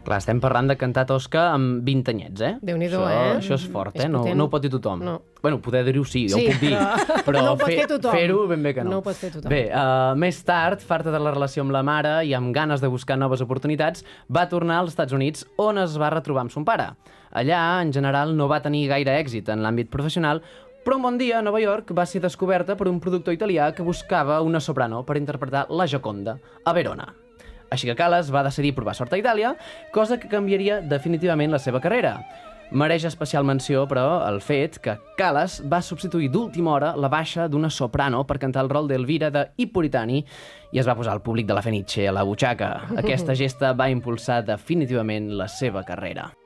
Clar, estem parlant de cantar tosca amb 20 anyets, eh? Déu-n'hi-do, Això és fort, És eh? No potent. ho pot dir tothom. No. Bueno, poder dir-ho sí, jo ho puc dir. Però no ho pot fer tothom. Fer-ho ben bé que no. No ho pot fer tothom. Bé, més tard, farta de la relació amb la mare i amb ganes de buscar noves oportunitats, va tornar als Estats Units, on es va retrobar amb son pare. Allà, en general, no va tenir gaire èxit en l'àmbit professional, però un bon dia a Nova York va ser descoberta per un productor italià que buscava una soprano per interpretar la Gioconda a Verona. Així que Callas va decidir provar sort a Itàlia, cosa que canviaria definitivament la seva carrera. Mereix especial menció, però, el fet que Callas va substituir d'última hora la baixa d'una soprano per cantar el rol d'Elvira de Ippolitani i es va posar al públic de la Fenice a la butxaca. Aquesta gesta va impulsar definitivament la seva carrera.